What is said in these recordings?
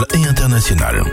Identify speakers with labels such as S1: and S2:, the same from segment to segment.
S1: nationale et internationale.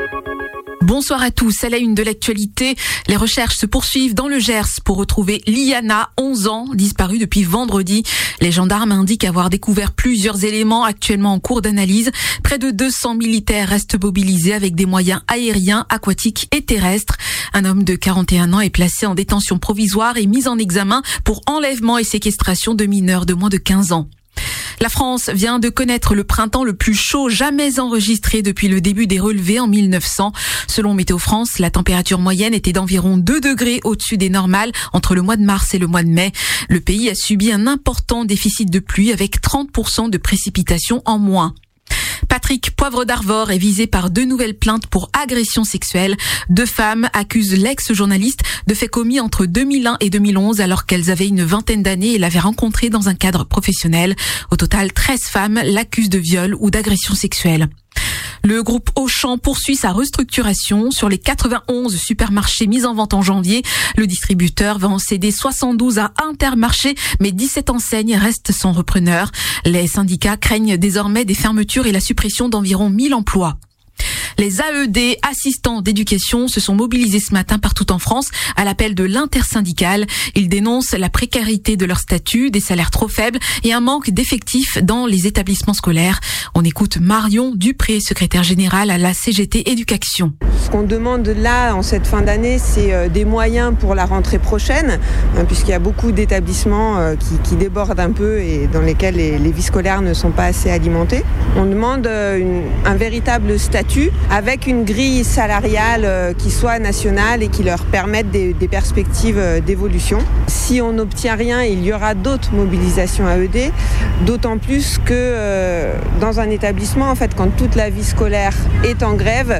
S2: Bonsoir à tous. À la une de l'actualité, les recherches se poursuivent dans le Gers pour retrouver Liana, 11 ans, disparue depuis vendredi. Les gendarmes indiquent avoir découvert plusieurs éléments actuellement en cours d'analyse. Près de 200 militaires restent mobilisés avec des moyens aériens, aquatiques et terrestres. Un homme de 41 ans est placé en détention provisoire et mis en examen pour enlèvement et séquestration de mineurs de moins de 15 ans. La France vient de connaître le printemps le plus chaud jamais enregistré depuis le début des relevés en 1900. Selon Météo France, la température moyenne était d'environ 2 degrés au-dessus des normales entre le mois de mars et le mois de mai. Le pays a subi un important déficit de pluie avec 30% de précipitations en moins. Patrick Poivre d'Arvor est visé par 2 nouvelles plaintes pour agression sexuelle. 2 femmes accusent l'ex-journaliste de faits commis entre 2001 et 2011 alors qu'elles avaient une vingtaine d'années et l'avaient rencontré dans un cadre professionnel. Au total, 13 femmes l'accusent de viol ou d'agression sexuelle. Le groupe Auchan poursuit sa restructuration. Sur les 91 supermarchés mis en vente en janvier, le distributeur va en céder 72 à Intermarché, mais 17 enseignes restent sans repreneur. Les syndicats craignent désormais des fermetures et la suppression d'environ 1000 emplois. Les AED, assistants d'éducation, se sont mobilisés ce matin partout en France à l'appel de l'intersyndicale. Ils dénoncent la précarité de leur statut, des salaires trop faibles et un manque d'effectifs dans les établissements scolaires. On écoute Marion Dupré, secrétaire générale à la CGT Éducation.
S3: Ce qu'on demande là, en cette fin d'année, c'est des moyens pour la rentrée prochaine, puisqu'il y a beaucoup d'établissements qui débordent un peu et dans lesquels les vies scolaires ne sont pas assez alimentées. On demande un véritable statut avec une grille salariale qui soit nationale et qui leur permette des perspectives d'évolution. Si on n'obtient rien, il y aura d'autres mobilisations AED, d'autant plus que dans un établissement, en fait, quand toute la vie scolaire est en grève,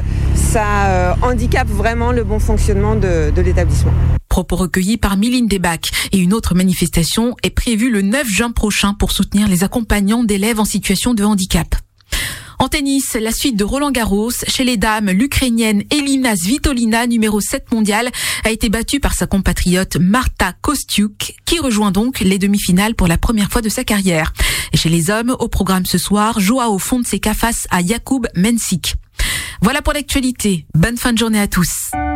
S3: ça handicape vraiment le bon fonctionnement de l'établissement.
S2: Propos recueillis par Mylène Debac. Et une autre manifestation est prévue le 9 juin prochain pour soutenir les accompagnants d'élèves en situation de handicap. En tennis, la suite de Roland-Garros. Chez les dames, l'Ukrainienne Elina Svitolina, numéro 7 mondiale, a été battue par sa compatriote Marta Kostyuk, qui rejoint donc les demi-finales pour la première fois de sa carrière. Et chez les hommes, au programme ce soir, Joao Fonseca face à Jakub Mensik. Voilà pour l'actualité. Bonne fin de journée à tous.